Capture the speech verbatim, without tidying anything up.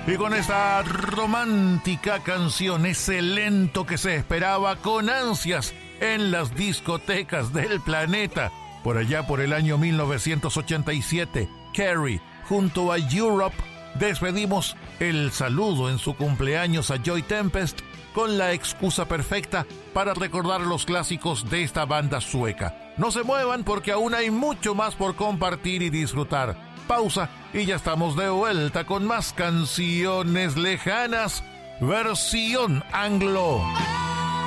Y con esta romántica canción, ese lento que se esperaba con ansias en las discotecas del planeta, por allá por el año mil novecientos ochenta y siete, Carrie, junto a Europe, despedimos el saludo en su cumpleaños a Joy Tempest con la excusa perfecta para recordar los clásicos de esta banda sueca. No se muevan porque aún hay mucho más por compartir y disfrutar. Pausa y ya estamos de vuelta con más canciones lejanas, versión anglo.